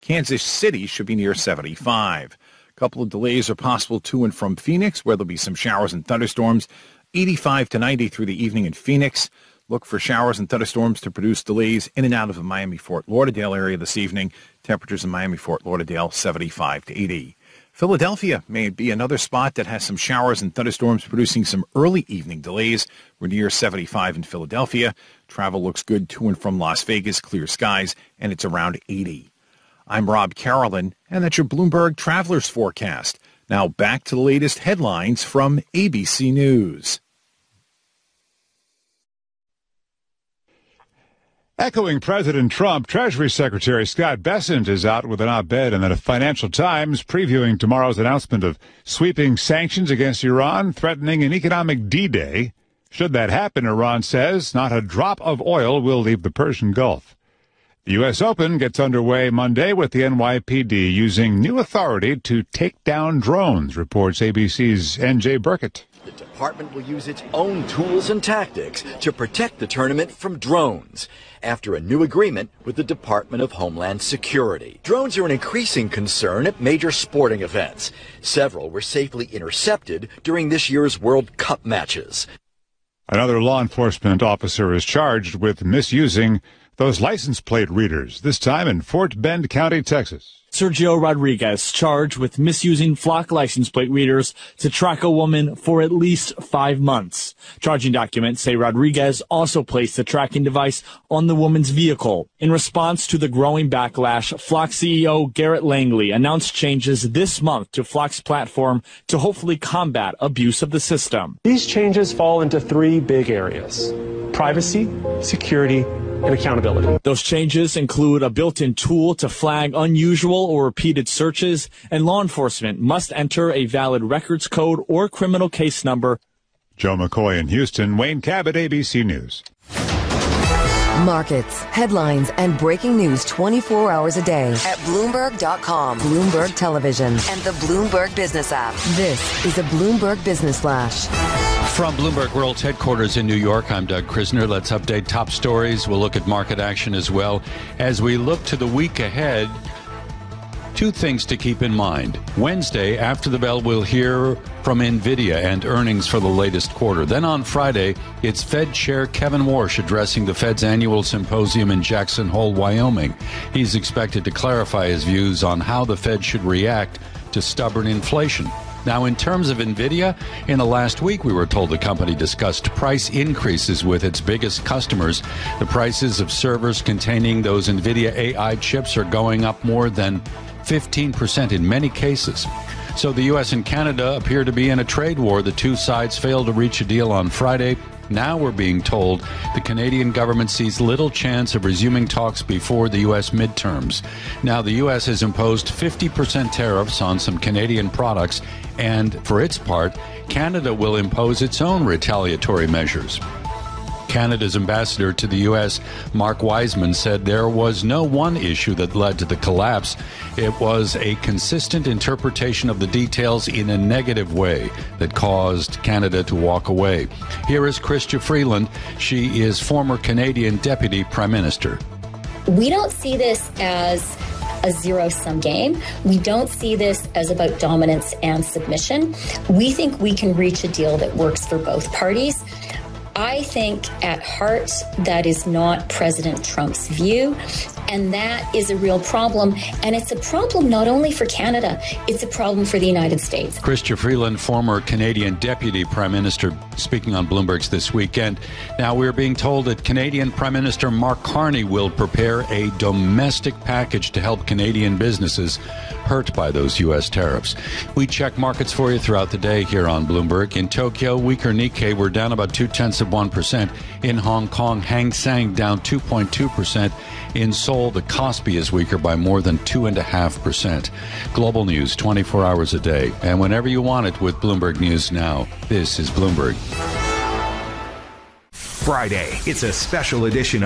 Kansas City should be near 75. A couple of delays are possible to and from Phoenix, where there'll be some showers and thunderstorms. 85 to 90 through the evening in Phoenix. Look for showers and thunderstorms to produce delays in and out of the Miami-Fort Lauderdale area this evening. Temperatures in Miami-Fort Lauderdale 75 to 80. Philadelphia may be another spot that has some showers and thunderstorms producing some early evening delays. We're near 75 in Philadelphia. Travel looks good to and from Las Vegas, clear skies, and it's around 80. I'm Rob Carolyn, and that's your Bloomberg Travelers Forecast. Now back to the latest headlines from ABC News. Echoing President Trump, Treasury Secretary Scott Bessent is out with an op-ed in the Financial Times previewing tomorrow's announcement of sweeping sanctions against Iran, threatening an economic D-Day. Should that happen, Iran says, not a drop of oil will leave the Persian Gulf. The U.S. Open gets underway Monday with the NYPD using new authority to take down drones, reports ABC's N.J. Burkett. The department will use its own tools and tactics to protect the tournament from drones after a new agreement with the Department of Homeland Security. Drones are an increasing concern at major sporting events. Several were safely intercepted during this year's World Cup matches. Another law enforcement officer is charged with misusing those license plate readers, this time in Fort Bend County, Texas. Sergio Rodriguez charged with misusing flock license plate readers to track a woman for at least 5 months. Charging documents say Rodriguez also placed the tracking device on the woman's vehicle. In response to the growing backlash, Flock CEO Garrett Langley announced changes this month to Flock's platform to hopefully combat abuse of the system. These changes fall into 3 big areas: privacy, security, and accountability. Those changes include a built-in tool to flag unusual or repeated searches, and law enforcement must enter a valid records code or criminal case number. Joe McCoy in Houston, Wayne Cabot, ABC News. Markets, headlines, and breaking news 24 hours a day at Bloomberg.com, Bloomberg Television, and the Bloomberg Business app. This is a Bloomberg Business Flash. From Bloomberg World's headquarters in New York, I'm Doug Krisner. Let's update top stories. We'll look at market action as well. As we look to the week ahead, 2 things to keep in mind. Wednesday, after the bell, we'll hear from NVIDIA and earnings for the latest quarter. Then on Friday, it's Fed Chair Kevin Warsh addressing the Fed's annual symposium in Jackson Hole, Wyoming. He's expected to clarify his views on how the Fed should react to stubborn inflation. Now, in terms of NVIDIA, in the last week, we were told the company discussed price increases with its biggest customers. The prices of servers containing those NVIDIA AI chips are going up more than 15% in many cases. So the U.S. and Canada appear to be in a trade war. The 2 sides failed to reach a deal on Friday. Now we're being told the Canadian government sees little chance of resuming talks before the U.S. midterms. Now the U.S. has imposed 50% tariffs on some Canadian products, and for its part, Canada will impose its own retaliatory measures. Canada's ambassador to the U.S., Mark Wiseman, said there was no one issue that led to the collapse. It was a consistent interpretation of the details in a negative way that caused Canada to walk away. Here is Chrystia Freeland. She is former Canadian Deputy Prime Minister. We don't see this as a zero-sum game. We don't see this as about dominance and submission. We think we can reach a deal that works for both parties. I think at heart that is not President Trump's view, and that is a real problem. And it's a problem not only for Canada, it's a problem for the United States. Chrystia Freeland, former Canadian Deputy Prime Minister, speaking on Bloomberg's This Weekend. Now we're being told that Canadian Prime Minister Mark Carney will prepare a domestic package to help Canadian businesses hurt by those U.S. tariffs. We check markets for you throughout the day here on Bloomberg. In Tokyo, weaker Nikkei, we're down about 0.2%. In Hong Kong, Hang Seng down 2.2%. In Seoul, the Kospi is weaker by more than 2.5%. Global news 24 hours a day. And whenever you want it with Bloomberg News Now, this is Bloomberg. Friday, it's a special edition